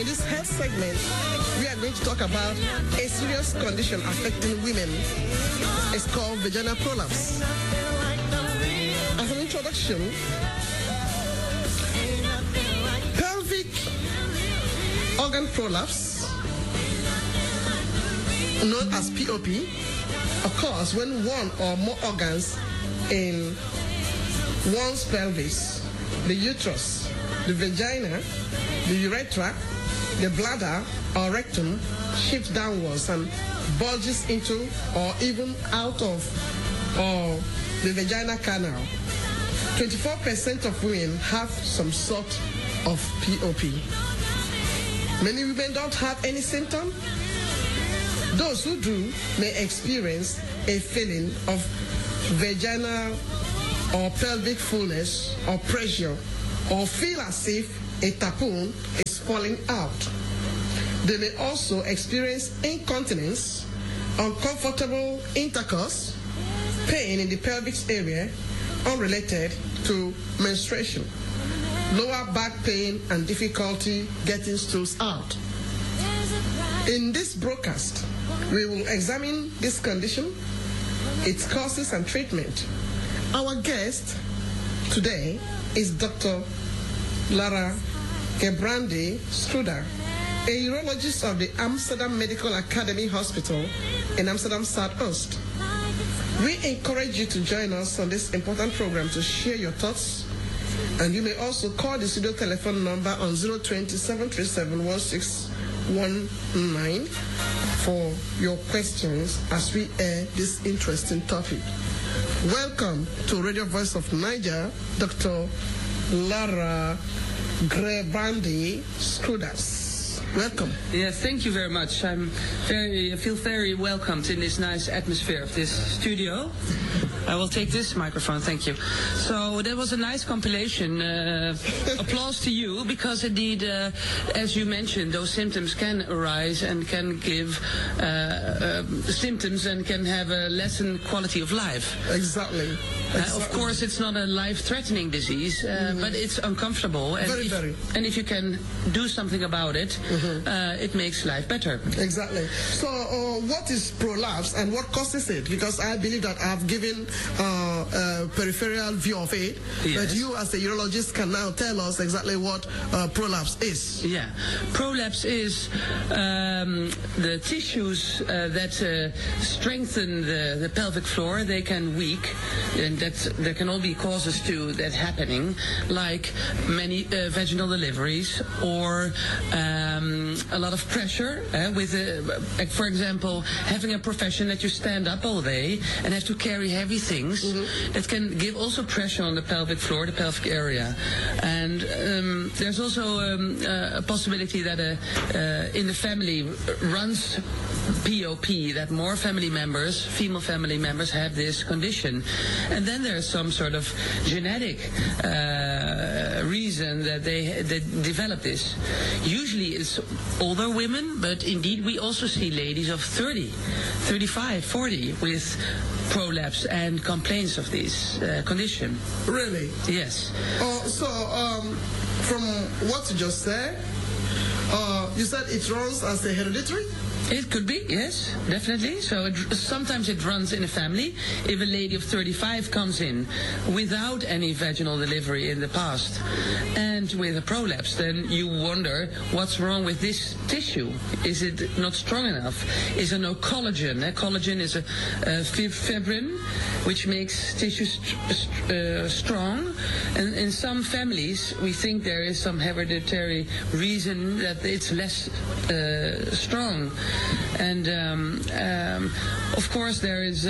this health segment, we are going to talk about a serious condition affecting women. It's called vaginal prolapse. As an introduction, pelvic organ prolapse, known as POP, occurs when one or more organs in one's pelvis, the uterus, the vagina, the urethra, the bladder or rectum, shifts downwards and bulges into or even out of the vaginal canal. 24% of women have some sort of POP. Many women don't have any symptom. Those who do may experience a feeling of vaginal or pelvic fullness or pressure, or feel as if a tampon is falling out. They may also experience incontinence, uncomfortable intercourse, pain in the pelvic area unrelated to menstruation, lower back pain, and difficulty getting stools out. In this broadcast, we will examine this condition, its causes and treatment. Our guest today is Dr. Lara Gebrandi Struder, a urologist of the Amsterdam Medical Academy Hospital in Amsterdam Zuidoost. We encourage you to join us on this important program to share your thoughts, and you may also call the studio telephone number on 020-737-1619 for your questions as we air this interesting topic. Welcome to Radio Voice of Niger, Dr. Lara Gebrandi Struder. Welcome. Yes, thank you very much. I feel very welcomed in this nice atmosphere of this studio. I will take this microphone, thank you. So that was a nice compilation. Applause to you, because indeed, as you mentioned, those symptoms can arise and can give symptoms and can have a lessened quality of life. Exactly. Of course, it's not a life-threatening disease, but it's uncomfortable. And and if you can do something about it, it makes life better. Exactly. So what is prolapse and what causes it? Because I believe that I've given a peripheral view of it, but you as a urologist can now tell us exactly what prolapse is. Yeah. Prolapse is the tissues that strengthen the pelvic floor. They can weak, and there can all be causes to that happening, like many vaginal deliveries, or a lot of pressure with, for example, having a profession that you stand up all day and have to carry heavy things. That can give also pressure on the pelvic floor, the pelvic area. And there's also a possibility that in the family runs POP, that more family members, female family members, have this condition. And then there's some sort of genetic reason that they develop this. Usually it's older women, but indeed we also see ladies of 30, 35, 40 with prolapse and complaints of this condition. Really? Yes. From what you just said, you said it runs as a hereditary? It could be, yes, definitely. So sometimes it runs in a family. If a lady of 35 comes in without any vaginal delivery in the past and with a prolapse, then you wonder what's wrong with this tissue. Is it not strong enough? Is there no collagen? Collagen is a fibrin which makes tissue strong. And in some families, we think there is some hereditary reason that it's less strong. And of course there's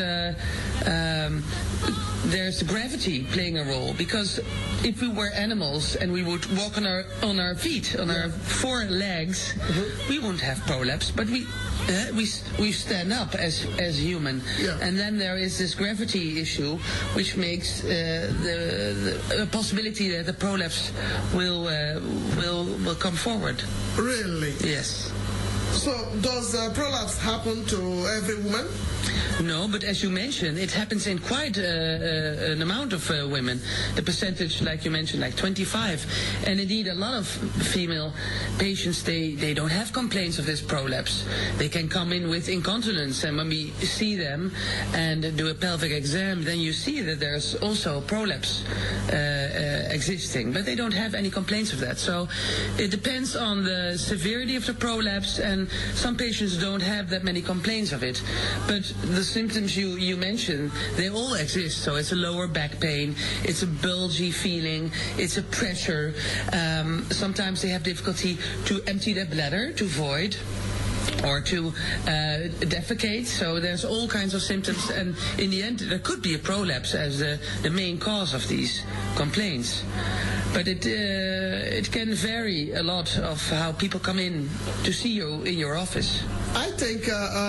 gravity playing a role, because if we were animals and we would walk on our feet, on our four legs, we wouldn't have prolapse, but we stand up as human. And then there is this gravity issue which makes the possibility that the prolapse will come forward. Really? Yes. So does prolapse happen to every woman? No, but as you mentioned, it happens in quite an amount of women. The percentage, like you mentioned, like 25. And indeed, a lot of female patients, they don't have complaints of this prolapse. They can come in with incontinence, and when we see them and do a pelvic exam, then you see that there's also prolapse existing, but they don't have any complaints of that. So it depends on the severity of the prolapse, and some patients don't have that many complaints of it. But the symptoms you mentioned, they all exist. So it's a lower back pain, it's a bulgy feeling, it's a pressure. Sometimes they have difficulty to empty their bladder, to void, or to defecate. So there's all kinds of symptoms, and in the end there could be a prolapse as the main cause of these complaints. But it can vary a lot of how people come in to see you in your office. I think,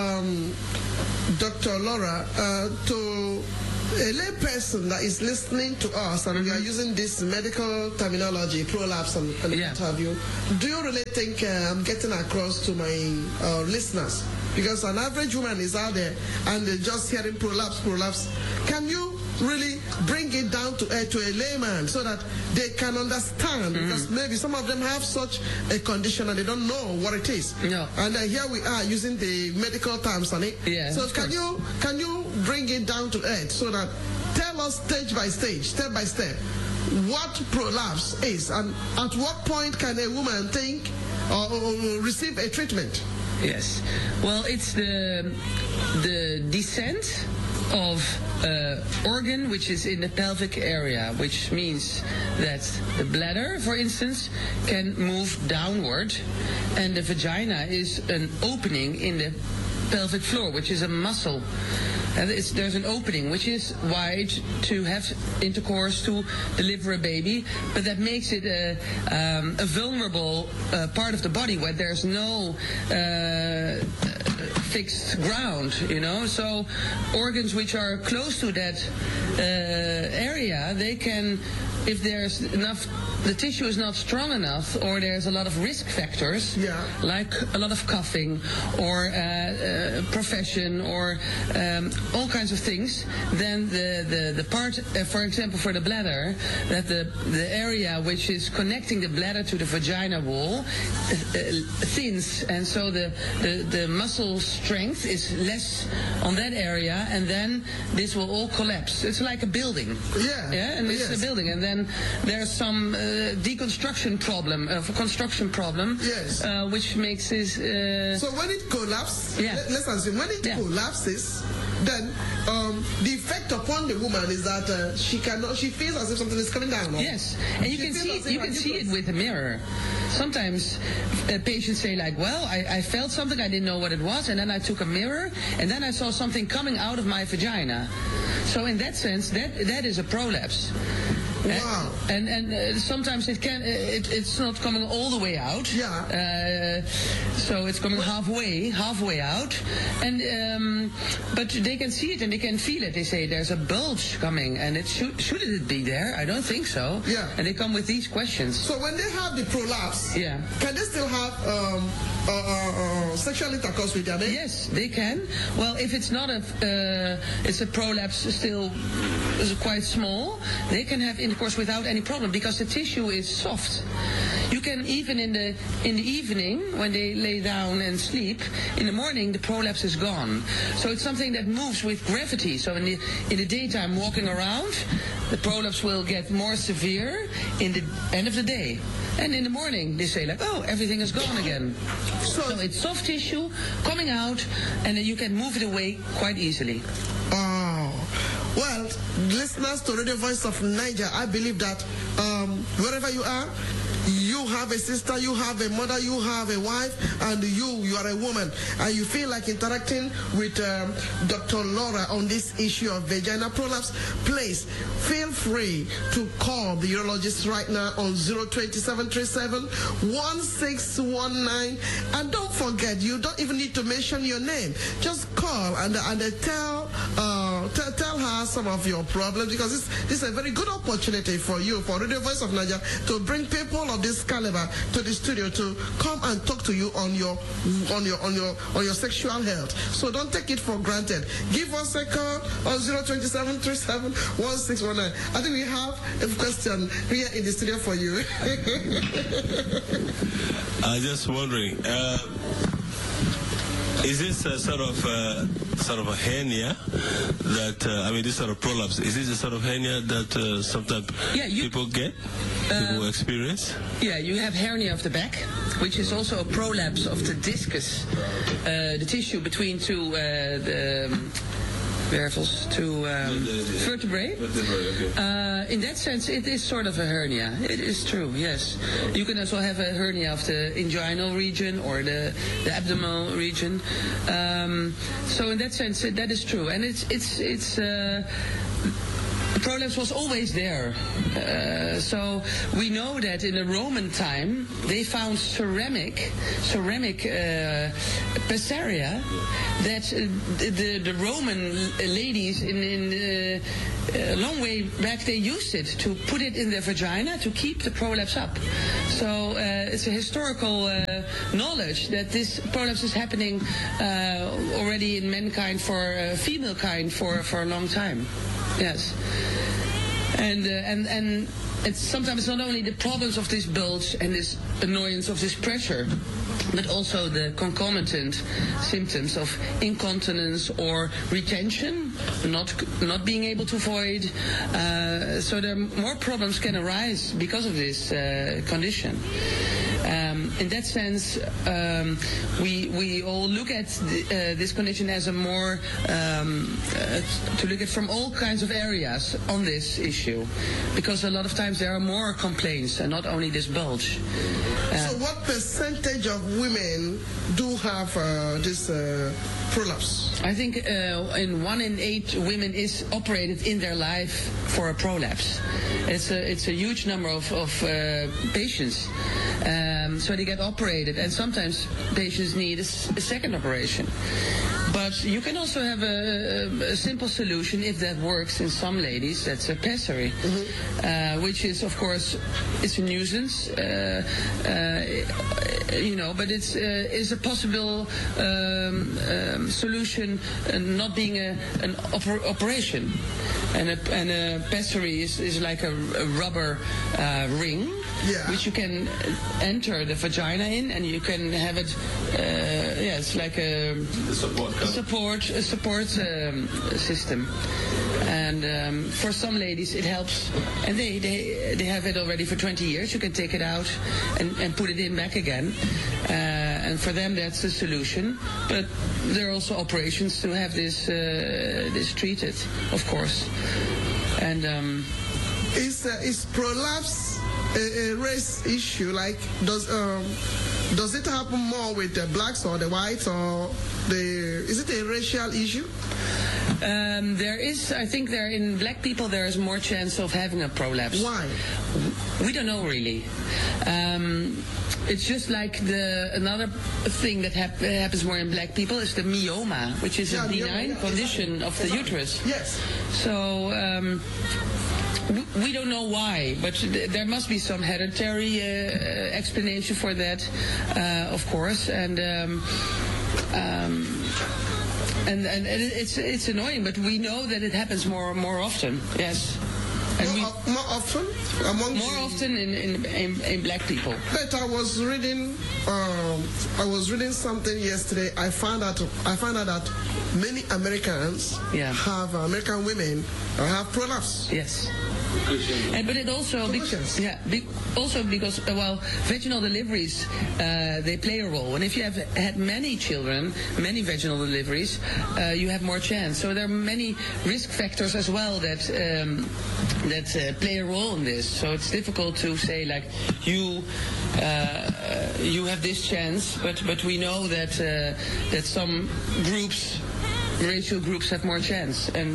Dr. Laura, to a lay person that is listening to us, and we are using this medical terminology, prolapse and what have you, do you really think I'm getting across to my listeners? Because an average woman is out there and they're just hearing prolapse. Can you really bring it down to a layman so that they can understand? Because maybe some of them have such a condition and they don't know what it is. No. And here we are using the medical terms on it. Yeah, so can you bring it down to earth so that tell us stage by stage, step by step, what prolapse is, and at what point can a woman think or receive a treatment? Yes. Well, it's the descent of organ which is in the pelvic area, which means that the bladder, for instance, can move downward, and the vagina is an opening in the pelvic floor, which is a muscle. And there's an opening which is wide to have intercourse, to deliver a baby, but that makes it a vulnerable part of the body where there's no fixed ground, So organs which are close to that area, they can, if there's enough, the tissue is not strong enough, or there's a lot of risk factors, like a lot of coughing, or profession, or all kinds of things, then the part, for example, for the bladder, that the area which is connecting the bladder to the vagina wall thins, and so the muscle strength is less on that area, and then this will all collapse. It's like a building. And it's a building, and then there's some deconstruction problem, construction problem, which makes this. So when it collapses, let's assume when it collapses, then the effect upon the woman is that she feels as if something is coming down. Yes, and you can see it with a mirror. Sometimes patients say like, well, I felt something, I didn't know what it was, and then I took a mirror, and then I saw something coming out of my vagina. So in that sense, that is a prolapse. Wow. And sometimes it's not coming all the way out. So it's coming halfway out, and but they can see it and they can feel it. They say there's a bulge coming, and shouldn't it be there? I don't think so. And they come with these questions. So when they have the prolapse, can they still have sexual intercourse with their mate? Yes, they can. Well, if it's not it's a prolapse still quite small, they can have intercourse without any problem because the tissue is soft. You can even in the evening when they lay down and sleep, in the morning the prolapse is gone. So it's something that moves with gravity. So in the daytime walking around, the prolapse will get more severe in the end of the day. And in the morning they say like, oh, everything is gone again. So it's soft tissue coming out, and then you can move it away quite easily. Well, listeners to Radio Voice of Niger, I believe that wherever you are, you have a sister, you have a mother, you have a wife, and you are a woman, and you feel like interacting with Dr. Laura on this issue of vagina prolapse, please feel free to call the urologist right now on 02737-1619. And don't forget, you don't even need to mention your name. Just call and tell her some of your problems, because this is a very good opportunity for you, for Radio Voice of Nigeria, to bring people of this caliber to the studio to come and talk to you on your sexual health. So don't take it for granted. Give us a call on 027371619. I think we have a question here in the studio for you. I was just wondering, is this a sort of a hernia that this sort of prolapse? Is this a sort of hernia that sometimes people get, people experience? Yeah, you have hernia of the back, which is also a prolapse of the discus, the tissue between two vertebrae. In that sense, it is sort of a hernia. It is true, yes. You can also have a hernia of the inguinal region or the abdominal region. So in that sense, that is true. And the prolapse was always there. So we know that in the Roman time, they found ceramic pessaria that the Roman ladies in a long way back, they used it to put it in their vagina to keep the prolapse up. So it's a historical knowledge that this prolapse is happening already in mankind for female kind for a long time. Yes. And it's sometimes not only the problems of this bulge and this annoyance of this pressure, but also the concomitant symptoms of incontinence or retention, not being able to void. So there more problems can arise because of this condition. In that sense, we all look at this condition as a more to look at from all kinds of areas on this issue, because a lot of times there are more complaints and not only this bulge. So what percentage of women do have this prolapse? I think in 1 in 8 women is operated in their life for a prolapse. It's a huge number of patients. So they get operated, and sometimes patients need a second operation. But you can also have a simple solution if that works in some ladies. That's a pessary, which is, of course, it's a nuisance, but it's a possible solution, not being an operation. And a pessary is like a rubber ring, which you can enter the vagina in, and you can have it. It's like a support system. And for some ladies it helps, and they have it already for 20 years. You can take it out and put it in back again, and for them that's the solution. But there are also operations to have this treated, of course. And is prolapse a race issue? Like, does it happen more with the blacks or the whites, or is it a racial issue? There is, I think in black people there is more chance of having a prolapse. Why? We don't know really. It's just like another thing that happens more in black people is the myoma, which is a benign condition of the uterus. Yes. So we don't know why, but there must be some hereditary explanation for that, of course, and it's annoying, but we know that it happens more often. Yes. And more often often in black people. But I was reading something yesterday. I found out that many Americans American women have prolapse. Yes. But it also because vaginal deliveries they play a role, and if you have had many children, many vaginal deliveries, you have more chance. So there are many risk factors as well that play a role in this. So it's difficult to say like you have this chance, but we know that some groups, racial groups, have more chance, and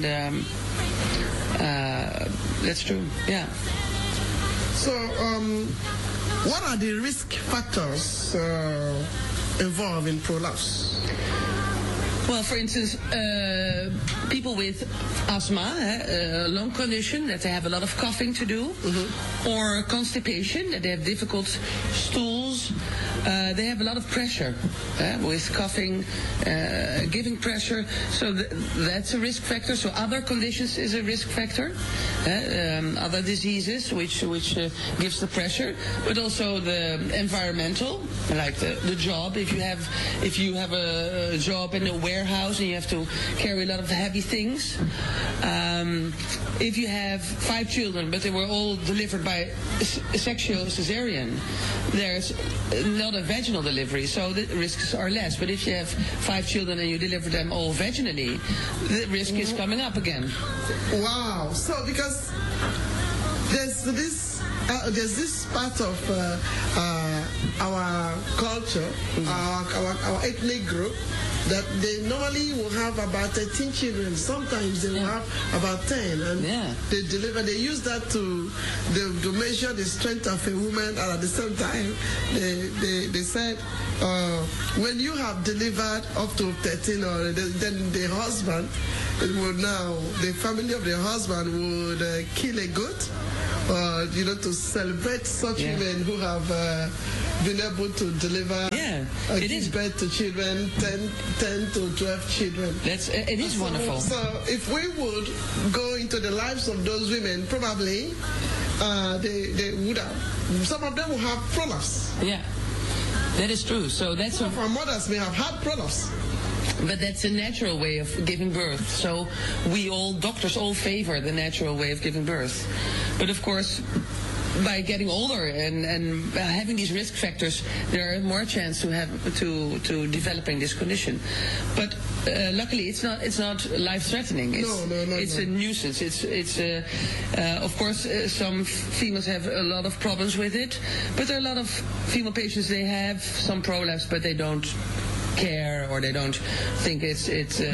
that's true. Yeah. So, what are the risk factors involved in prolapse? Well, for instance, people with asthma, a lung condition, that they have a lot of coughing to do, or constipation, that they have difficult stools, they have a lot of pressure with coughing, giving pressure, so that's a risk factor. So other conditions is a risk factor, other diseases which gives the pressure, but also the environmental, like the job. If you have a job in a warehouse and you have to carry a lot of heavy things. If you have 5 children, but they were all delivered by a sexual cesarean, there's not a vaginal delivery, so the risks are less. But if you have 5 children and you deliver them all vaginally, the risk is coming up again. Wow. So because there's this part of our culture, our ethnic group, that they normally will have about 13 children. Sometimes they will have about 10, and they deliver. They use that to measure the strength of a woman, and at the same time, they said when you have delivered up to 13, or then the husband would the family of the husband would kill a goat, to celebrate such women who have been able to deliver, give birth to children, 10 to 12 children. It is wonderful. So if we would go into the lives of those women, probably they would have, some of them will have prolapse. Yeah, that is true. So that's some of our mothers may have had prolapse. But that's a natural way of giving birth. So doctors all favor the natural way of giving birth. But of course, by getting older and having these risk factors, there are more chance to developing this condition. But luckily, it's not life-threatening. It's a nuisance. It's of course some females have a lot of problems with it, but there are a lot of female patients, they have some prolapse, but they don't care, or they don't think it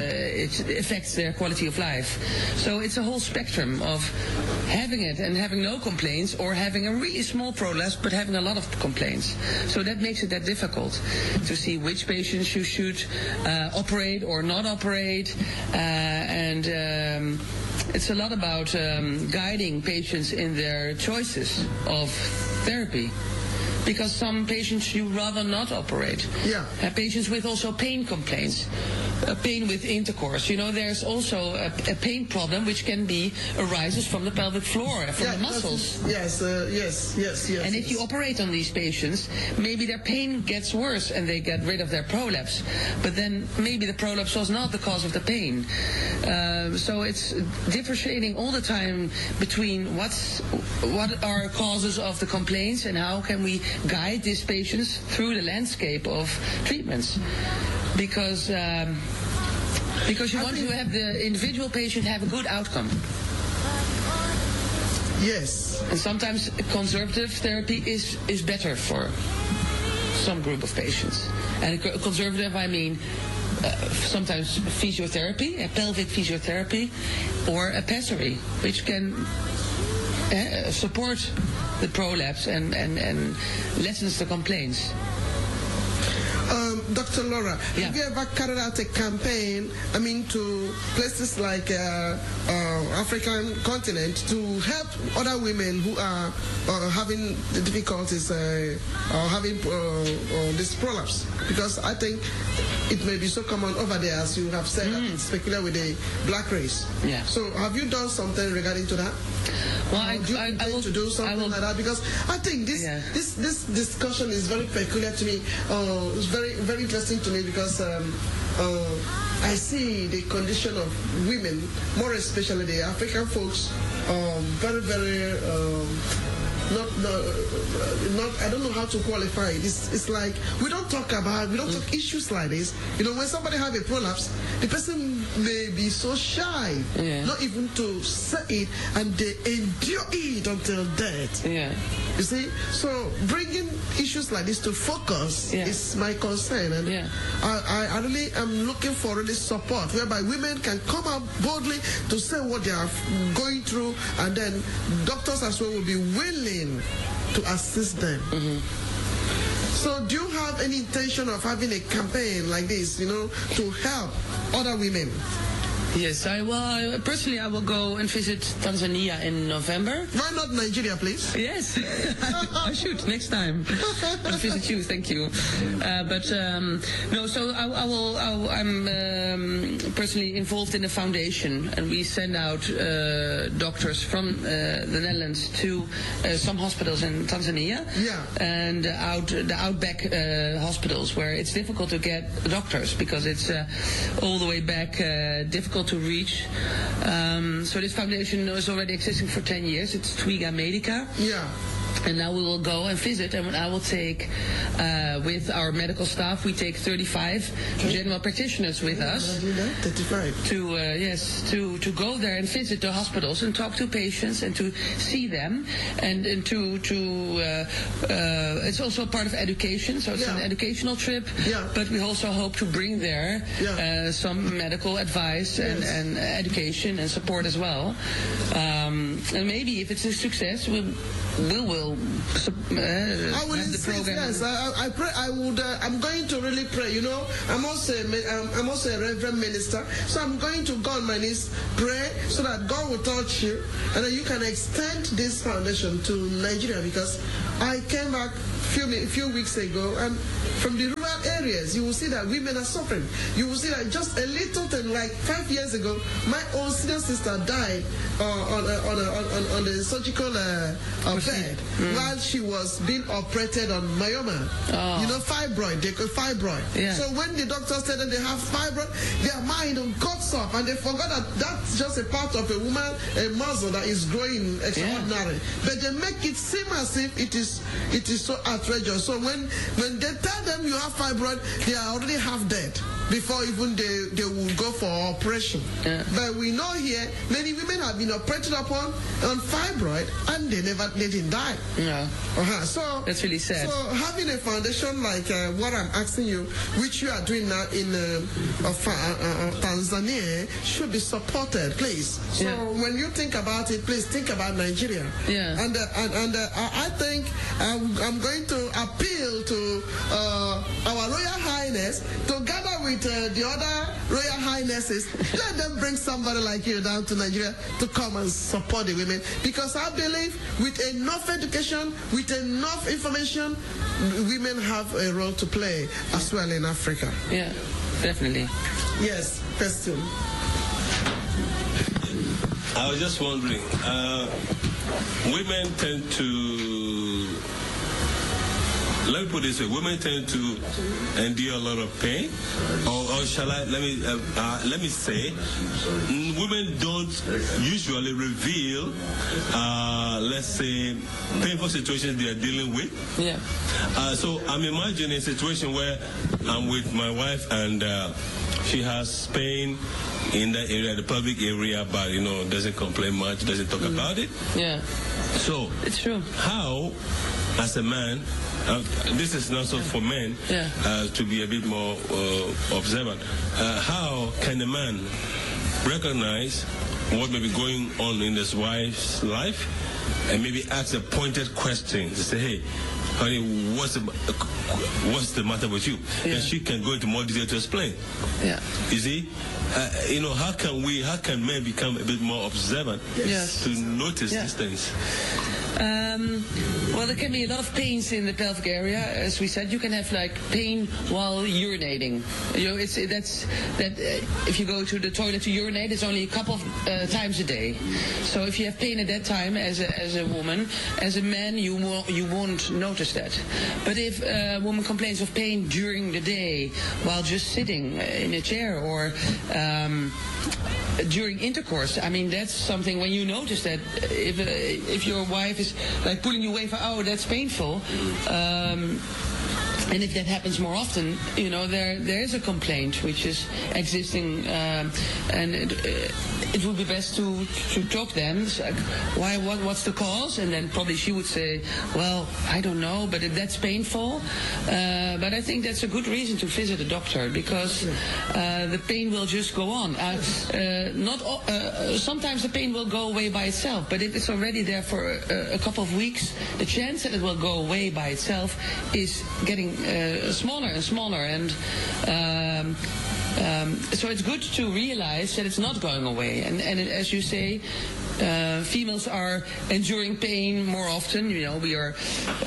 affects their quality of life. So it's a whole spectrum of having it and having no complaints, or having a really small prolapse but having a lot of complaints. So that makes it that difficult to see which patients you should operate or not operate, and it's a lot about guiding patients in their choices of therapy. Because some patients you rather not operate. Yeah. Patients with also pain complaints, pain with intercourse. There's also a pain problem which arises from the pelvic floor, from the muscles. Yes. And if you operate on these patients, maybe their pain gets worse and they get rid of their prolapse. But then maybe the prolapse was not the cause of the pain. So it's differentiating all the time between what are causes of the complaints and how can we guide these patients through the landscape of treatments, because you want to have the individual patient have a good outcome. Yes. And sometimes conservative therapy is better for some group of patients. And conservative, I mean sometimes physiotherapy, a pelvic physiotherapy, or a pessary, which can support the prolapse and lessens the complaints. Dr. Laura, have you ever carried out a campaign, to places like African continent to help other women who are having the difficulties or having this prolapse? Because I think it may be so common over there, as you have said, that it's peculiar with the black race. Yeah. So have you done something regarding to that? Well, I will to do something like that, because I think this discussion is very peculiar to me. It's very, very interesting to me, because I see the condition of women, more especially the African folks, very, very I don't know how to qualify it. It's like we don't talk issues like this. When somebody have a prolapse, the person may be so shy, not even to say it, and they endure it until death. Yeah. You see, so bringing issues like this to focus is my concern, and I really am looking for really support, whereby women can come out boldly to say what they are going through, and then doctors as well will be willing to assist them. So do you have any intention of having a campaign like this, to help other women? Yes, personally I will go and visit Tanzania in November. Why not Nigeria, please? Yes, I should next time. I'll visit you, thank you. So I'm personally involved in a foundation, and we send out doctors from the Netherlands to some hospitals in Tanzania. Yeah. And the outback hospitals where it's difficult to get doctors because it's all the way back difficult to reach. So this foundation is already existing for 10 years. It's Twiga Medica. Yeah. And now we will go and visit, and I will take, with our medical staff, we take 35 general practitioners with us. 35. To go there and visit the hospitals and talk to patients and to see them, and it's also part of education, so it's an educational trip. Yeah. But we also hope to bring there some medical advice and education and support as well. And maybe if it's a success, we will I will insist. Yes, I pray. I'm going to really pray. I'm also a reverend minister, so I'm going to go on my knees, pray, so that God will touch you, and then you can extend this foundation to Nigeria. Because I came back a few weeks ago, and from the rural areas, you will see that women are suffering. You will see that just a little thing, like 5 years ago, my own senior sister died on the surgical bed while she was being operated on myoma. Fibroid. They call fibroid. Yeah. So when the doctor said that they have fibroid, their mind cuts off, and they forgot that that's just a part of a woman, a muscle that is growing extraordinary. But they make it seem as if it is so outrageous. So when they tell them you have fibroid, they are already half dead before even they will go for operation. Yeah. But we know here many women have been operated upon on fibroid, and they didn't die. Yeah. So that's really sad. So having a foundation like what I'm asking you, which you are doing now in Tanzania, should be supported, please. So when you think about it, please think about Nigeria. Yeah. And I think I'm going to appeal to our Royal Highness to gather with the other Royal Highnesses. Let them bring somebody like you down to Nigeria to come and support the women, because I believe with enough education, with enough information, women have a role to play as well in Africa. Yeah, definitely. Yes, question. I was just wondering, women tend to, let me put it this way, women tend to endure a lot of pain, or shall I, let me say, women don't usually reveal, let's say, painful situations they are dealing with. Yeah. So I'm imagining a situation where I'm with my wife, and she has pain in that area, the public area, but doesn't complain much, doesn't talk about it. Yeah. So it's true. How, as a man, this is not so for men to be a bit more observant. How can a man recognize what may be going on in his wife's life, and maybe ask a pointed question to say, hey, honey, what's the matter with you? Yeah. And she can go into more detail to explain. Yeah. You see, how can men become a bit more observant to notice these things? Well, there can be a lot of pains in the pelvic area. As we said, you can have like pain while urinating. If you go to the toilet to urinate, it's only a couple of times a day. So if you have pain at that time as a woman, as a man, you won't notice that. But if a woman complains of pain during the day while just sitting in a chair or during intercourse, I mean, that's something when you notice that if your wife is like pulling you away for, oh, that's painful, and if that happens more often, there is a complaint which is existing, and it would be best to talk then. Like, what's the cause? And then probably she would say, well, I don't know, but that's painful. But I think that's a good reason to visit a doctor, because the pain will just go on. Sometimes the pain will go away by itself, but if it's already there for a couple of weeks, the chance that it will go away by itself is getting getting smaller and smaller, and so it's good to realize that it's not going away. And as you say, females are enduring pain more often. You know, we are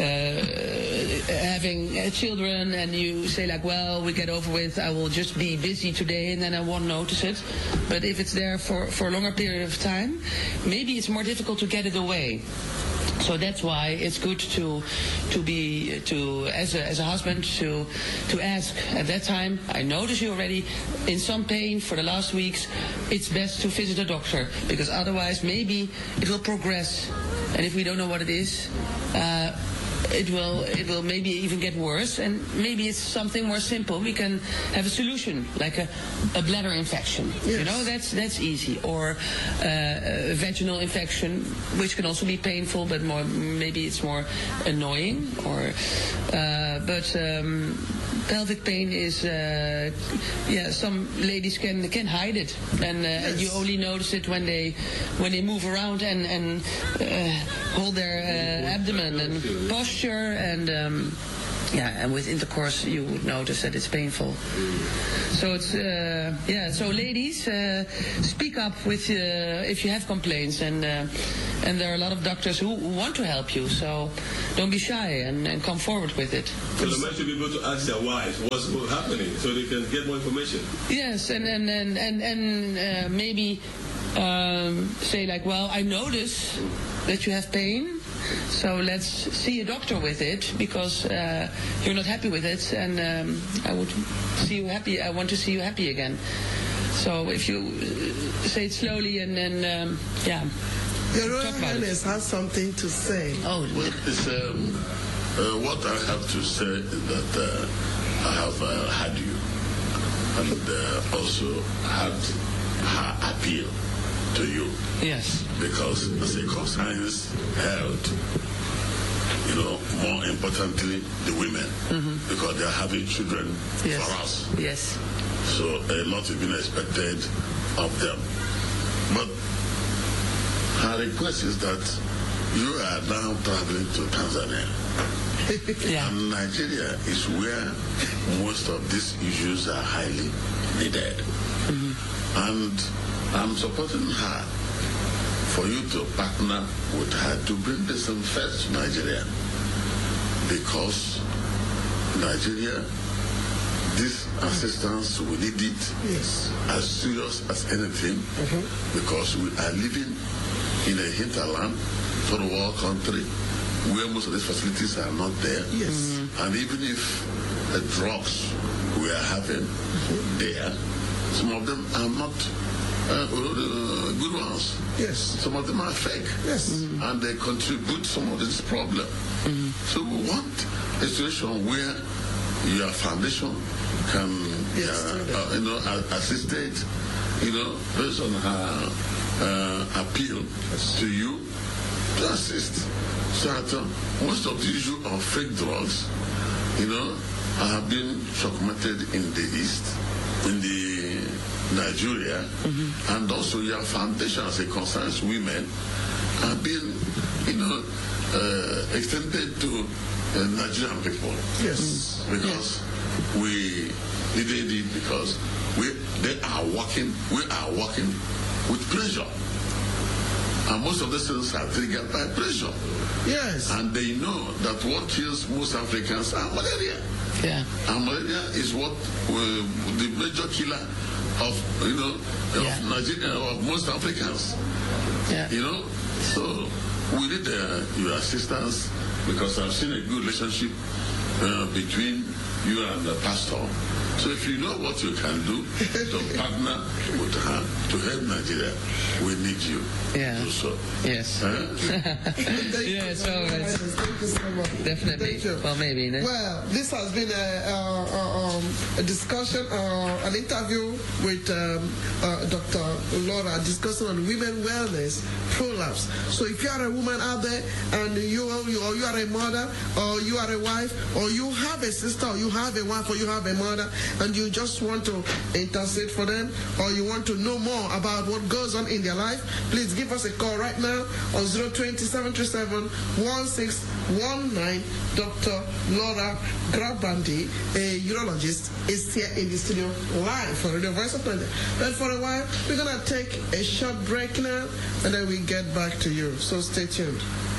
having children, and you say like, well, we get over with, I will just be busy today and then I won't notice it. But if it's there for a longer period of time, maybe it's more difficult to get it away. So that's why it's good to as a husband to ask at that time, I notice you already in some pain for the last weeks, it's best to visit a doctor, because otherwise maybe it will progress, and if we don't know what it is, it will maybe even get worse, and maybe it's something more simple. We can have a solution, like a bladder infection. Yes. You know, that's easy. Or a vaginal infection, which can also be painful, but maybe it's more annoying. Or pelvic pain is, some ladies can hide it, and yes. You only notice it when they move around and hold their abdomen and posture, and and with intercourse you would notice that it's painful. So it's so ladies, speak up with if you have complaints, and there are a lot of doctors who want to help you, so don't be shy and come forward with it. So the men should be able to ask their wives what's happening, so they can get more information. Yes, and maybe say like, well, I notice that you have pain, so let's see a doctor with it, because you're not happy with it, and I would see you happy. I want to see you happy again. So if you say it slowly and then Your Royal Highness has something to say. Oh, well, it's, what I have to say is that I have had you, and also had her appeal to you. Yes. Because as it concerns health, more importantly, the women, because they're having children for us. Yes. So a lot has been expected of them. But her request is that you are now traveling to Tanzania. And Nigeria is where most of these issues are highly needed. And I'm supporting her for you to partner with her to bring this first to Nigeria, because Nigeria, this assistance, we need it as serious as anything, because we are living in a hinterland, third world country, where most of these facilities are not there. Yes. And even if the drugs we are having there, some of them are not good ones. Yes. Some of them are fake. Yes. And they contribute some of this problem. So we want a situation where your foundation can assist it, based on her appeal to you to assist. So that most of the issue of fake drugs, have been documented in the East, in the Nigeria, and also your foundation as it concerns women have been, extended to Nigerian people. Yes. Because we needed it, because we are working with pressure. And most of the things are triggered by pressure. Yes. And they know that what kills most Africans are malaria. Yeah. And malaria is what the major killer of Nigeria, of most Africans. Yeah. So we need your assistance, because I've seen a good relationship between you and the pastor. So if you know what you can do to partner with her to help Nigeria, we need you. Yeah. To do so. Yes. Yes, all right. Thank you so much. Definitely. Thank you. Well, maybe. Well, this has been a discussion, an interview with Dr. Laura, discussing on women wellness, prolapse. So if you are a woman out there, and you are a mother, or you are a wife, or you have a sister, or you have a wife, or you have a mother, and you just want to intercede for them, or you want to know more about what goes on in their life, please give us a call right now on 020-737-1619. Dr. Laura Grabandi, a urologist, is here in the studio live for Radio Voice of Nigeria. But for a while, we're going to take a short break now, and then we get back to you. So stay tuned.